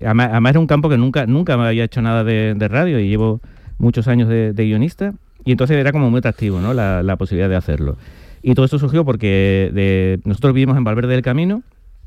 además era un campo que nunca me había hecho nada de radio y llevo muchos años de guionista, y entonces era como muy atractivo, ¿no? La posibilidad de hacerlo. Y todo esto surgió porque nosotros vivimos en Valverde del Camino.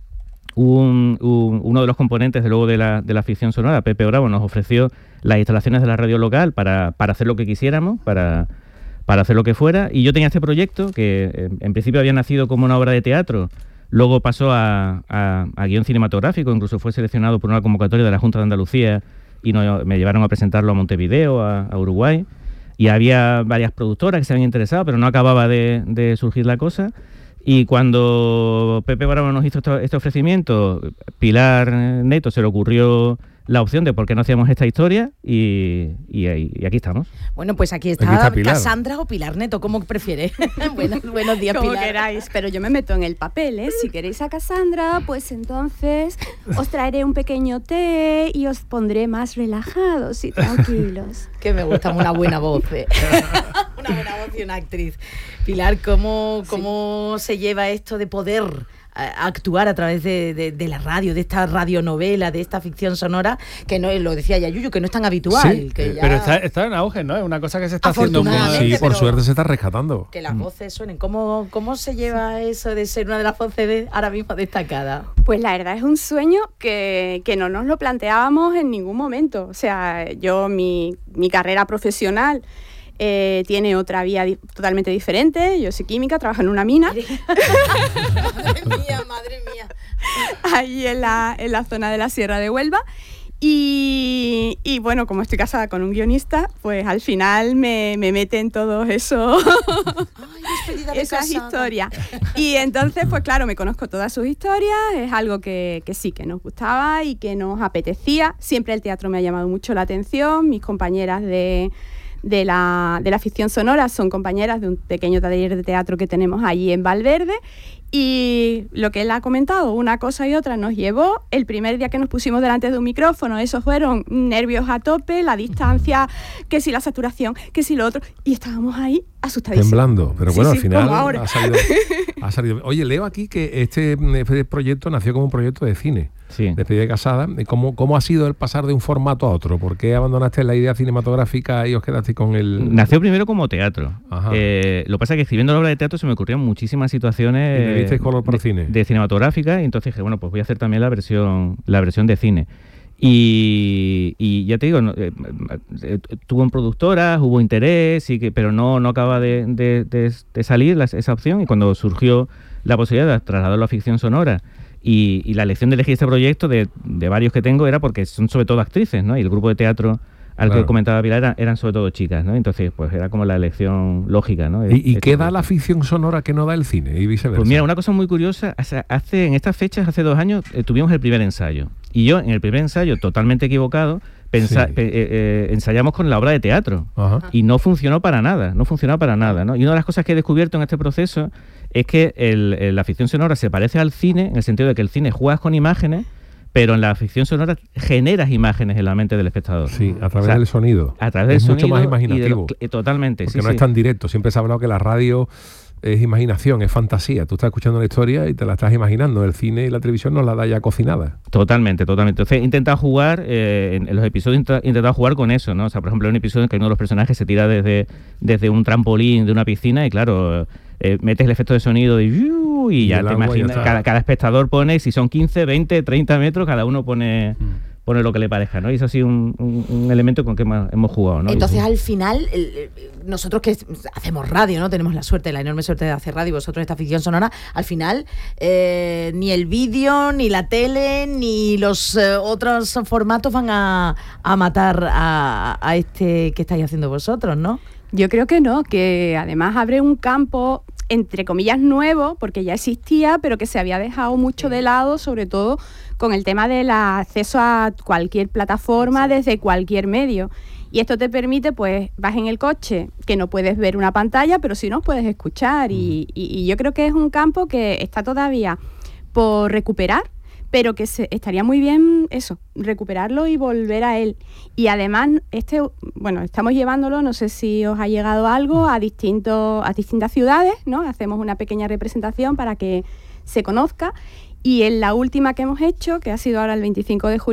Uno de los componentes de luego de la ficción sonora, Pepe Bravo, nos ofreció las instalaciones de la radio local para hacer lo que quisiéramos, para hacer lo que fuera, y yo tenía este proyecto que en principio había nacido como una obra de teatro, luego pasó a guión cinematográfico, incluso fue seleccionado por una convocatoria de la Junta de Andalucía y me llevaron a presentarlo a Montevideo, a Uruguay, y había varias productoras que se habían interesado, pero no acababa de surgir la cosa. Y cuando Pepe Bravo nos hizo este ofrecimiento, Pilar Neto se le ocurrió la opción de por qué no hacíamos esta historia y aquí estamos. Bueno, pues aquí está Cassandra o Pilar Neto, ¿cómo prefieres? Buenos días, como Pilar. Queráis, pero yo me meto en el papel, ¿eh? Si queréis a Cassandra, pues entonces os traeré un pequeño té y os pondré más relajados y tranquilos. Que me gusta una buena voz, ¿eh? Una buena voz y una actriz. Pilar, ¿cómo se lleva esto de poder actuar a través de la radio, de esta radionovela, de esta ficción sonora, que no, lo decía ya Yuyu, que no es tan habitual? Sí, que ya... pero está en auge, ¿no? Es una cosa que se está haciendo muy... Sí, por suerte se está rescatando. Que las voces suenen. ¿Cómo se lleva eso de ser una de las voces ahora mismo destacada? Pues la verdad es un sueño que no nos lo planteábamos en ningún momento. O sea, yo mi carrera profesional tiene otra vía totalmente diferente. Yo soy química, trabajo en una mina. Madre mía. Ahí en la zona de la Sierra de Huelva. Y bueno, como estoy casada con un guionista, pues al final me mete en todo eso. Esas historias. Y entonces, pues claro, me conozco todas sus historias, es algo que sí, que nos gustaba y que nos apetecía. Siempre el teatro me ha llamado mucho la atención. Mis compañeras de la ficción sonora son compañeras de un pequeño taller de teatro que tenemos allí en Valverde, y lo que él ha comentado, una cosa y otra nos llevó. El primer día que nos pusimos delante de un micrófono, esos fueron nervios a tope, la distancia, que si la saturación, que si lo otro, y estábamos ahí asustadísimos. Temblando, pero bueno, sí, al final ahora. ha salido. Oye, leo aquí que este proyecto nació como un proyecto de cine. Sí. Despedida de casada. ¿Cómo ha sido el pasar de un formato a otro? ¿Por qué abandonaste la idea cinematográfica y os quedaste con el...? Nació primero como teatro. Lo que pasa es que escribiendo la obra de teatro se me ocurrieron muchísimas situaciones... ¿Y le diste color para cine? De cinematográfica, y entonces dije, bueno, pues voy a hacer también la versión de cine. Y ya te digo, tuvo productoras, hubo interés, pero no acaba de salir esa opción, y cuando surgió la posibilidad de trasladarlo a ficción sonora, y la elección de elegir este proyecto de varios que tengo era porque son sobre todo actrices, ¿no? Y el grupo de teatro al que comentaba Pilar eran sobre todo chicas, ¿no? Entonces, pues era como la elección lógica, ¿no? ¿Y qué da la ficción sonora que no da el cine y viceversa? Pues mira, una cosa muy curiosa, en estas fechas, hace 2 años, tuvimos el primer ensayo. Y yo, en el primer ensayo, totalmente equivocado, ensayamos con la obra de teatro. Ajá. Y no funcionó para nada, ¿no? Y una de las cosas que he descubierto en este proceso es que la ficción sonora se parece al cine, en el sentido de que el cine juegas con imágenes, pero en la ficción sonora generas imágenes en la mente del espectador. Sí, a través del sonido. A través del sonido. Es mucho más imaginativo. Totalmente. Porque no es tan directo. Siempre se ha hablado que la radio es imaginación, es fantasía. Tú estás escuchando una historia y te la estás imaginando. El cine y la televisión nos la da ya cocinada. Totalmente. Entonces he intentado jugar, en los episodios he intentado jugar con eso, ¿no? O sea, por ejemplo, hay un episodio en que uno de los personajes se tira desde un trampolín de una piscina y claro, metes el efecto de sonido y ya te imaginas. Cada espectador pone, si son 15, 20, 30 metros, cada uno pone lo que le parezca, ¿no? Y eso ha sido un elemento con que hemos jugado, ¿no? Entonces, al final, nosotros que hacemos radio, ¿no? Tenemos la enorme suerte de hacer radio, vosotros esta ficción sonora, al final, ni el vídeo, ni la tele, ni los otros formatos van a matar a este que estáis haciendo vosotros, ¿no? Yo creo que no, que además abre un campo, entre comillas, nuevo, porque ya existía, pero que se había dejado mucho de lado, sobre todo con el tema del acceso a cualquier plataforma desde cualquier medio. Y esto te permite, pues, vas en el coche, que no puedes ver una pantalla, pero sí nos puedes escuchar. Y yo creo que es un campo que está todavía por recuperar, pero que estaría muy bien eso, recuperarlo y volver a él. Y además, estamos llevándolo, no sé si os ha llegado algo, a distintas ciudades, ¿no? Hacemos una pequeña representación para que se conozca. Y en la última que hemos hecho, que ha sido ahora el 25 de julio,